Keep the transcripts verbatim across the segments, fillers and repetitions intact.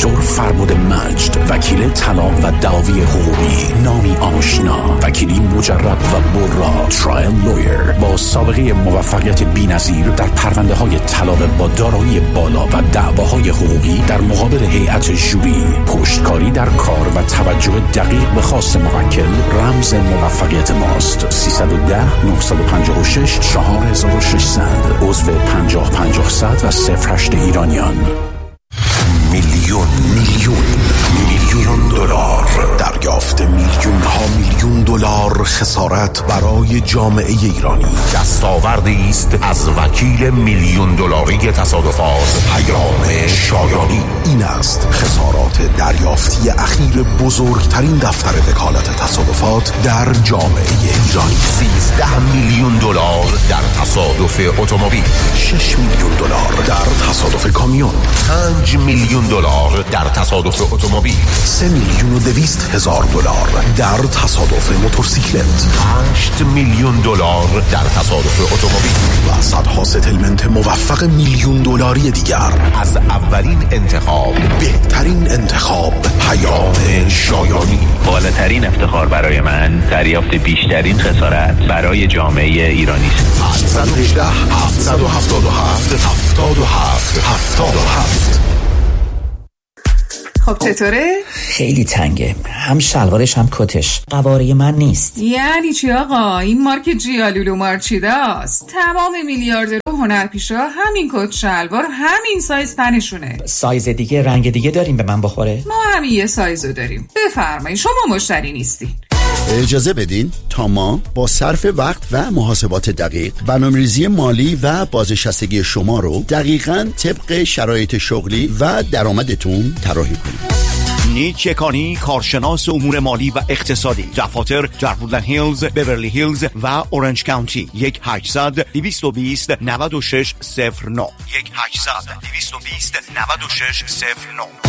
دکتر فربد مجد، وکیل طلاق و دعاوی حقوقی، نامی آشنا، وکیلی مجرب و برا، ترایل لویر با سابقه موفقیت بی‌نظیر در پرونده های طلاق با دارایی بالا و دعواهای حقوقی در مقابل هیئت ژوری. پشتکاری در کار و توجه دقیق به خواست موکل رمز موفقیت ماست. سیصد و ده نهصد و پنجاه و شش چهار هزار و ششصد، عضو پنجاه پنجاه صد و صفر هشت ایرانیان. میلیون میلیون میلیون دلار دریافت، میلیون ها میلیون دلار خسارت برای جامعه ایرانی. دستاوردی است از وکیل میلیون دلاری تصادفات پیام شایانی. این است خسارات دریافتی اخیر بزرگترین دفتر وکالت تصادفات در جامعه ایرانی. سیزده میلیون دلار در تصادف اتومبیل، شش میلیون دلار در تصادف کامیون، پنج میلیون دلار در تصادف اتومبیل، سه میلیون و دویست هزار دلار در تصادف موتورسیکلت، هشت میلیون دلار در تصادف اتومبیل و صدها ستلمنت موفق میلیون دلاری دیگر. از اولین انتخاب، بهترین انتخاب، پیام شایانی. بالاترین افتخار برای من دریافت بیشترین خسارت برای جامعه ایرانی است. هشت یک هشت هفت هفت هفت هفت هفت هفت هفت. خب چطوره؟ خیلی تنگه، هم شلوارش هم کتش قواره من نیست. یعنی چی آقا؟ این مارک جیالولو مارچیداست. تمام میلیاردر و هنرپیشا همین کت شلوار همین سایز تنشونه. سایز دیگه رنگ دیگه داریم به من بخوره؟ ما همین یه سایزو داریم. بفرمایید، شما مشتری نیستین. اجازه بدین تا ما با صرف وقت و محاسبات دقیق برنامه‌ریزی مالی و بازنشستگی شما رو دقیقاً طبق شرایط شغلی و درآمدتون طراحی کنیم. نیک یکانی، کارشناس امور مالی و اقتصادی، دفاتر در وودلند هیلز، بیورلی هیلز و اورنج کانتی. یک هشتصد دویست و بیست نود و شش صفر نه یک هشتصد دویست و بیست نود و شش صفر نه.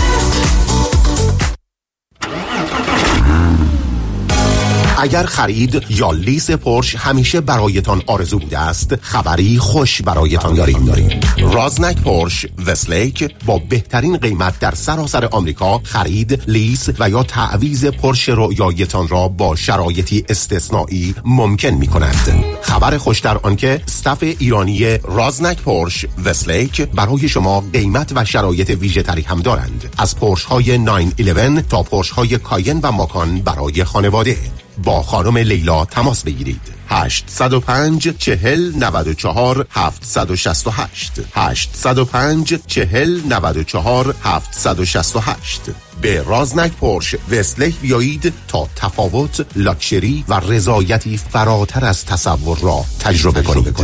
اگر خرید یا لیز پورش همیشه برایتان آرزو بوده است، خبری خوش برایتان داریم. رازنک پورش وستلیک با بهترین قیمت در سراسر آمریکا خرید، لیز و یا تعویض پورش رویایتان را با شرایطی استثنایی ممکن می کند. خبر خوش در آنکه استاف ایرانی رازنک پورش وستلیک برای شما قیمت و شرایط ویژه تری هم دارند. از پورش های نه یازده تا پورش های کاین و ماکان برای خانواده. با خانم لیلا تماس بگیرید. هشت صفر پنج چهل نود و چهار هفتصد و شصت و هشت هشت صفر پنج چهل نود و چهار هفتصد و شصت و هشت. به رازنک پورش وستلیک بیایید تا تفاوت، لاکچری و رضایتی فراتر از تصور را تجربه کنید.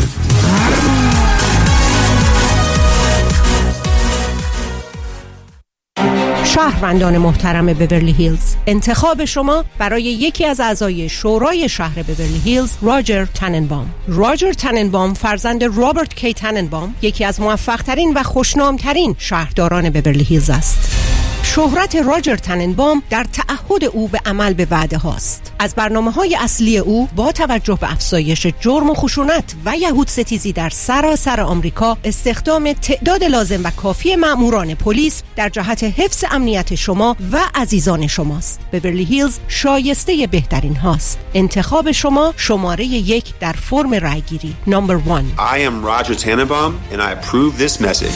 شهروندان محترم بیورلی هیلز، انتخاب شما برای یکی از اعضای شورای شهر بیورلی هیلز، راجر تننبام. راجر تننبام فرزند رابرت کی تننبام، یکی از موفق‌ترین و خوشنام‌ترین شهرداران بیورلی هیلز است. شهرت راجر تننبام در تعهد او به عمل به وعده هاست. از برنامه‌های اصلی او با توجه به افزایش جرم و خشونت و یهود ستیزی در سراسر آمریکا، استخدام تعداد لازم و کافی مأموران پلیس در جهت حفظ امنیت شما و عزیزان شماست. بیورلی هیلز شایسته بهترین هاست. انتخاب شما شماره یک در فرم رایگیری. نمبر one. I am Roger Tannenbaum and I approve this message.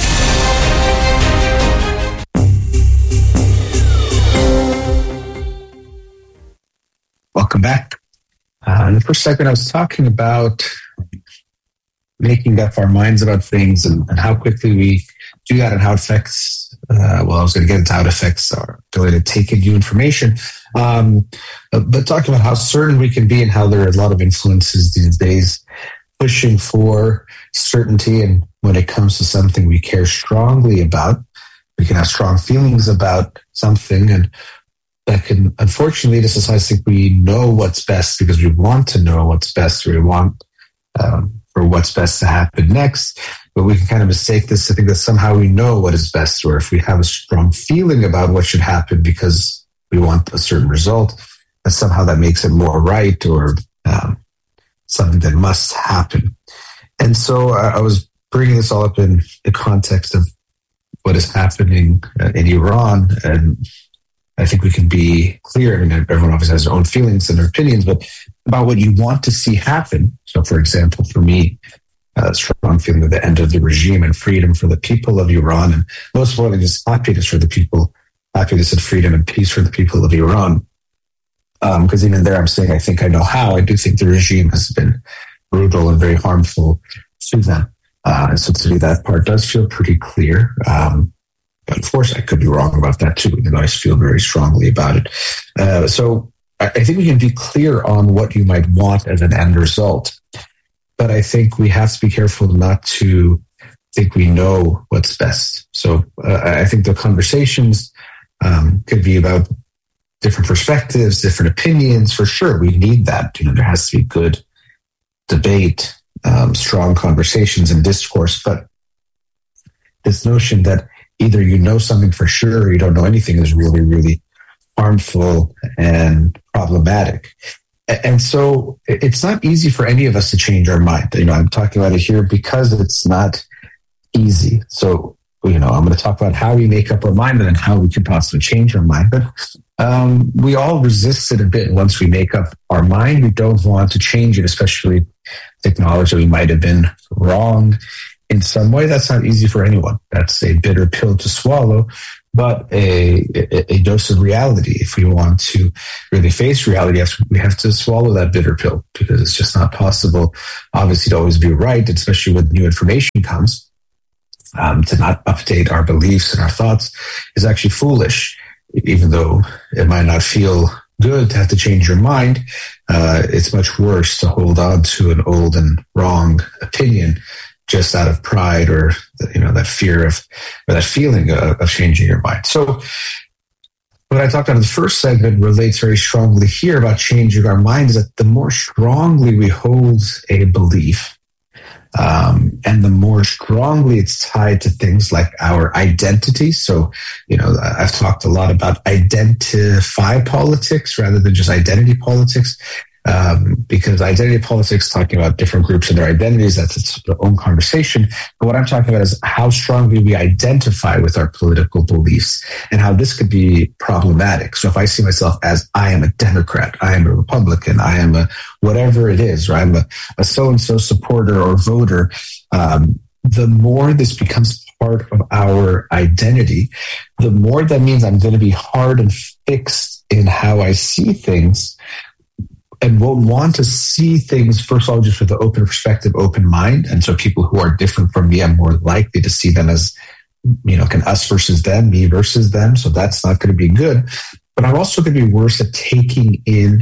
Welcome back. Uh, in the first segment, I was talking about making up our minds about things and, and how quickly we do that and how it affects, uh, well, I was going to get into how it affects our ability to take in new information. Um, but, but talking about how certain we can be and how there are a lot of influences these days pushing for certainty. And when it comes to something we care strongly about, we can have strong feelings about something, and that can, unfortunately, this is, I think we know what's best because we want to know what's best, or we want um, for what's best to happen next. But we can kind of mistake this to think that somehow we know what is best, or if we have a strong feeling about what should happen because we want a certain result, that somehow that makes it more right, or um, something that must happen. And so uh, I was bringing this all up in the context of what is happening uh, in Iran. And I think we can be clear. I mean, everyone obviously has their own feelings and their opinions, but about what you want to see happen. So, for example, for me, a strong feeling of the end of the regime and freedom for the people of Iran, and most importantly, just happiness for the people, happiness and freedom and peace for the people of Iran. Because um, even there, I'm saying I think I know how. I do think the regime has been brutal and very harmful to them. Uh, and so to me, that part does feel pretty clear. Um, but of course, I could be wrong about that too, even though I feel very strongly about it. Uh, so I, I think we can be clear on what you might want as an end result. But I think we have to be careful not to think we know what's best. So uh, I think the conversations um, could be about different perspectives, different opinions. For sure, we need that. You know, there has to be good debate, um, strong conversations and discourse. But this notion that either you know something for sure or you don't know anything is really, really harmful and problematic. And so it's not easy for any of us to change our mind. You know, I'm talking about it here because it's not easy. So, you know, I'm going to talk about how we make up our mind and then how we can possibly change our mind. But um, we all resist it a bit once we make up our mind. We don't want to change it, especially acknowledge that we might have been wrong in some way. That's not easy for anyone. That's a bitter pill to swallow, but a, a, a dose of reality. If we want to really face reality, we have to swallow that bitter pill, because it's just not possible, obviously, to always be right, especially when new information comes. Um, to not update our beliefs and our thoughts is actually foolish, even though it might not feel good to have to change your mind. Uh, it's much worse to hold on to an old and wrong opinion just out of pride or, you know, that fear of, or that feeling of, of changing your mind. So what I talked about in the first segment relates very strongly here about changing our mind, is that the more strongly we hold a belief, um, and the more strongly it's tied to things like our identity. So, you know, I've talked a lot about identify politics rather than just identity politics. Um, because identity politics, talking about different groups and their identities, that's its own conversation. But what I'm talking about is how strongly we identify with our political beliefs and how this could be problematic. So if I see myself as I am a Democrat, I am a Republican, I am a whatever it is, or I'm a, a so-and-so supporter or voter, um, the more this becomes part of our identity, the more that means I'm going to be hard and fixed in how I see things, and won't want to see things, first of all, just with an open perspective, open mind. And so people who are different from me, I'm more likely to see them as, you know, can us versus them, me versus them. So that's not going to be good. But I'm also going to be worse at taking in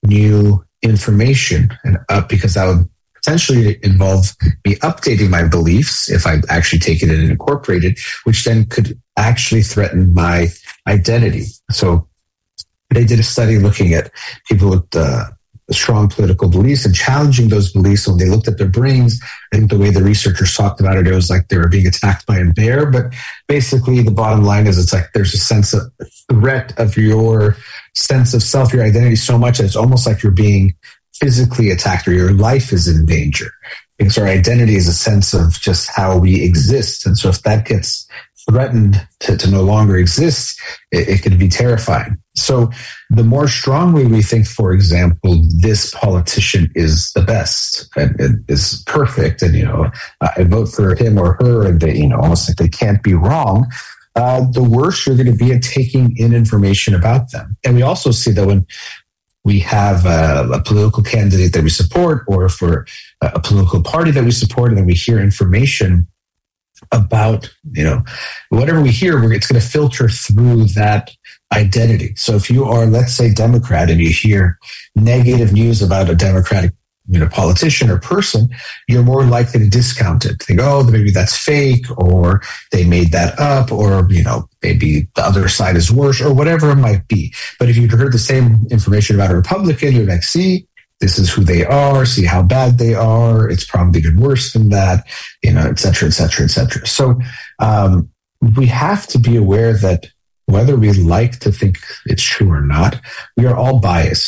new information, and up because that would potentially involve me updating my beliefs if I actually take it in and incorporate it, which then could actually threaten my identity. So they did a study looking at people with uh, strong political beliefs and challenging those beliefs. So when they looked at their brains, I think the way the researchers talked about it, it was like they were being attacked by a bear. But basically the bottom line is it's like there's a sense of threat of your sense of self, your identity so much that it's almost like you're being physically attacked or your life is in danger. Because our identity is a sense of just how we exist. And so if that gets threatened to, to no longer exist, it, it could be terrifying. So the more strongly we think, for example, this politician is the best and, and is perfect, and, you know, I vote for him or her, and they, you know, almost like they can't be wrong, uh, the worse you're going to be at taking in information about them. And we also see that when we have a, a political candidate that we support, or for a political party that we support, and then we hear information about, you know, whatever we hear, it's going to filter through that identity. So if you are, let's say, Democrat, and you hear negative news about a Democratic, you know, politician or person, you're more likely to discount it. Think, oh, maybe that's fake, or they made that up, or, you know, maybe the other side is worse, or whatever it might be. But if you'd heard the same information about a Republican, you're like, see, this is who they are, see how bad they are, it's probably even worse than that, you know, et cetera, et cetera, et cetera. So um, we have to be aware that whether we like to think it's true or not, we are all biased.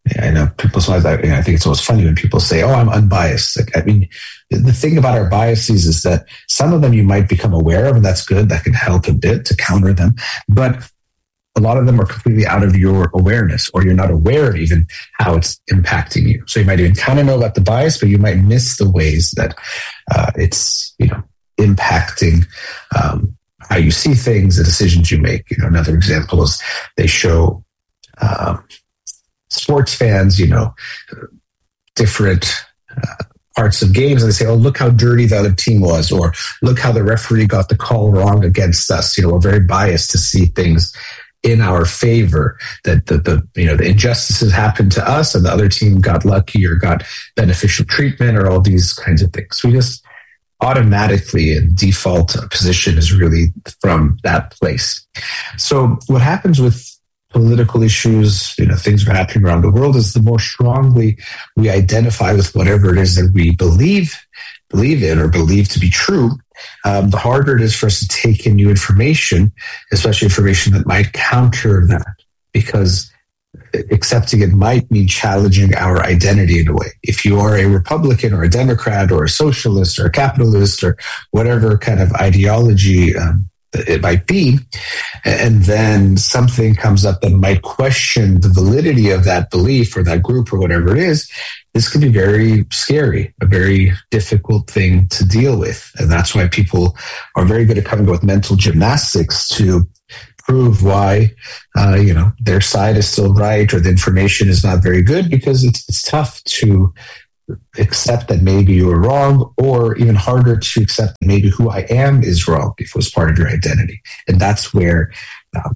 I know people, so I, I think it's always funny when people say, oh, I'm unbiased. Like, I mean, the thing about our biases is that some of them you might become aware of, and that's good. That can help a bit to counter them. But a lot of them are completely out of your awareness, or you're not aware of even how it's impacting you. So you might even kind of know about the bias, but you might miss the ways that uh, it's, you know, impacting um, how you see things, the decisions you make. You know, another example is they show um, sports fans, you know, different uh, parts of games, and they say, oh, look how dirty the other team was, or look how the referee got the call wrong against us. You know, we're very biased to see things in our favor, that the, the you know the injustices happened to us and the other team got lucky or got beneficial treatment, or all these kinds of things. We just automatically, in default position is really from that place. So what happens with political issues, you know, things are happening around the world, is the more strongly we identify with whatever it is that we believe, believe in or believe to be true, um, the harder it is for us to take in new information, especially information that might counter that, because accepting it might mean challenging our identity in a way. If you are a Republican or a Democrat or a socialist or a capitalist or whatever kind of ideology um, it might be, and then something comes up that might question the validity of that belief or that group or whatever it is, this can be very scary, a very difficult thing to deal with. And that's why people are very good at coming up with mental gymnastics to prove why, uh, you know, their side is still right or the information is not very good, because it's, it's tough to accept that maybe you were wrong, or even harder to accept that maybe who I am is wrong if it was part of your identity. And that's where um,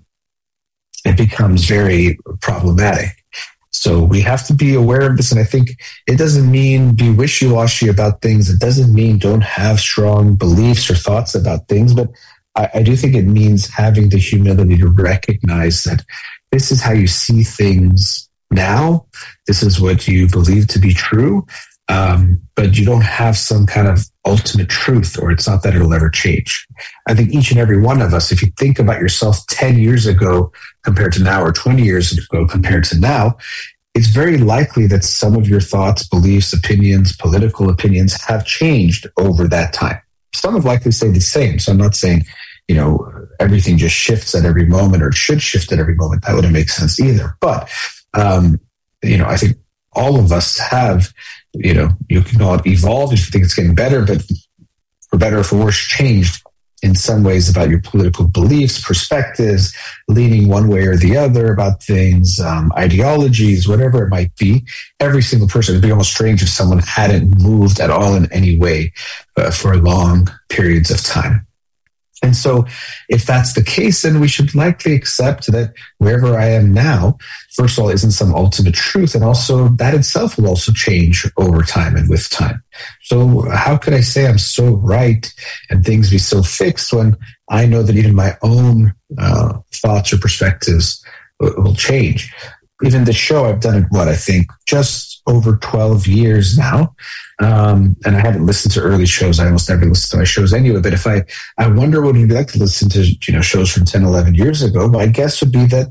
it becomes very problematic. So we have to be aware of this. And I think it doesn't mean be wishy-washy about things. It doesn't mean don't have strong beliefs or thoughts about things. But I, I do think it means having the humility to recognize that this is how you see things now. This is what you believe to be true. Um, but you don't have some kind of ultimate truth, or it's not that it'll ever change. I think each and every one of us, if you think about yourself ten years ago compared to now, or twenty years ago compared to now, it's very likely that some of your thoughts, beliefs, opinions, political opinions have changed over that time. Some have likely stayed the same. So I'm not saying, you know, everything just shifts at every moment, or it should shift at every moment. That wouldn't make sense either. But, um, you know, I think all of us have, you know, you can call it evolved if you think it's getting better, but for better or for worse, changed in some ways about your political beliefs, perspectives, leaning one way or the other about things, um, ideologies, whatever it might be. Every single person, it'd be almost strange if someone hadn't moved at all in any way uh, for long periods of time. And so if that's the case, then we should likely accept that wherever I am now, first of all, isn't some ultimate truth. And also that itself will also change over time and with time. So how could I say I'm so right and things be so fixed when I know that even my own uh, thoughts or perspectives will change? Even the show, I've done it, what, I think just over twelve years now. Um, and I haven't listened to early shows. I almost never listen to my shows anyway. But if I, I wonder what it'd be like to listen to, you know, shows from ten, eleven years ago. My guess would be that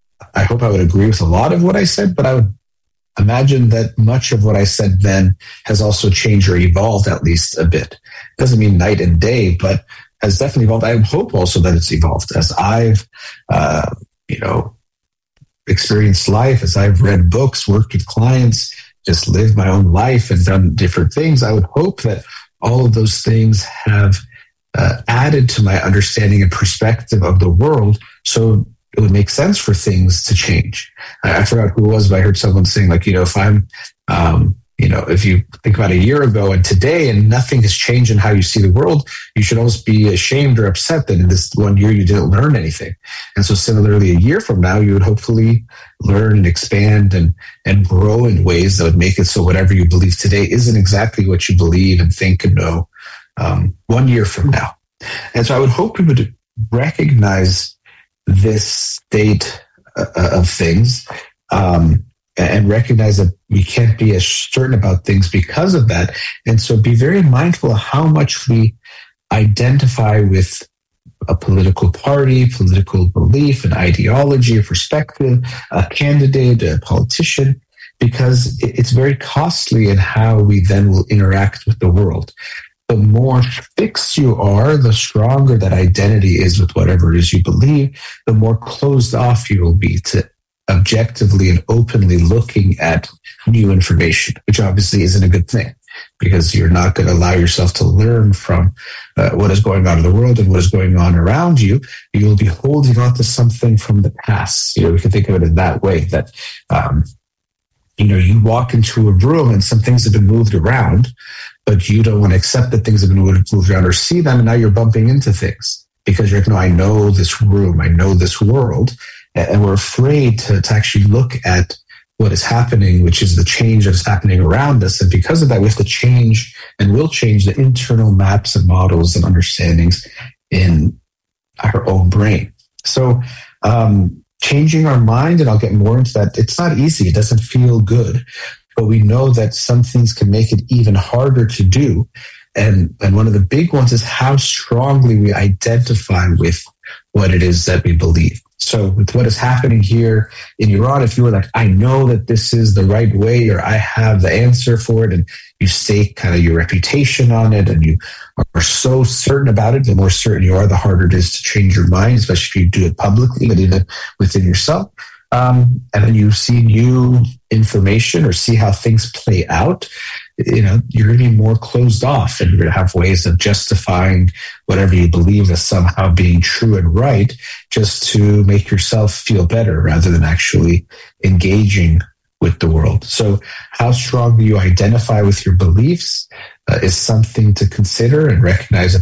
I hope I would agree with a lot of what I said, but I would imagine that much of what I said then has also changed or evolved at least a bit. Doesn't mean night and day, but has definitely evolved. I hope also that it's evolved as I've, uh, you know, experienced life, as I've read books, worked with clients, just lived my own life and done different things. I would hope that all of those things have uh, added to my understanding and perspective of the world, so it would make sense for things to change. I, I forgot who it was, but I heard someone saying, like, you know, if I'm, um, you know, if you think about a year ago and today and nothing has changed in how you see the world, you should almost be ashamed or upset that in this one year you didn't learn anything. And so similarly, a year from now, you would hopefully learn and expand and, and grow in ways that would make it so whatever you believe today isn't exactly what you believe and think and know um, one year from now. And so I would hope we would recognize this state uh, of things, um, and recognize that we can't be as certain about things because of that. And so be very mindful of how much we identify with a political party, political belief, an ideology, a perspective, a candidate, a politician. because it's very costly in how we then will interact with the world. The more fixed you are, the stronger that identity is with whatever it is you believe, the more closed off you will be to objectively and openly looking at new information, which obviously isn't a good thing, because you're not going to allow yourself to learn from uh, what is going on in the world and what is going on around you. You'll be holding on to something from the past. You know, we can think of it in that way, that, um, you know, you walk into a room and some things have been moved around, but you don't want to accept that things have been moved around or see them, and now you're bumping into things because you're like, no, I know this room, I know this world, and we're afraid to, to actually look at what is happening, which is the change that's happening around us. And because of that, we have to change and will change the internal maps and models and understandings in our own brain. So um, changing our mind, and I'll get more into that, it's not easy. It doesn't feel good. But we know that some things can make it even harder to do. And, and one of the big ones is how strongly we identify with what it is that we believe. So with what is happening here in Iran, if you were like, I know that this is the right way, or I have the answer for it, and you stake kind of your reputation on it, and you are so certain about it, the more certain you are, the harder it is to change your mind, especially if you do it publicly, but even within yourself. Um, and then you see new information or see how things play out, you know, you're going to be more closed off, and you're going to have ways of justifying whatever you believe as somehow being true and right, just to make yourself feel better rather than actually engaging with the world. So how strongly you identify with your beliefs uh, is something to consider and recognize